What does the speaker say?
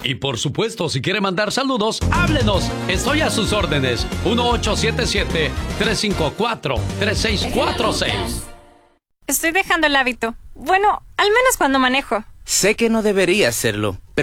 Y por supuesto, si quiere mandar saludos, háblenos. Estoy a sus órdenes. 1877-354-3646. Estoy dejando el hábito. Bueno, al menos cuando manejo. Sé que no debería hacerlo,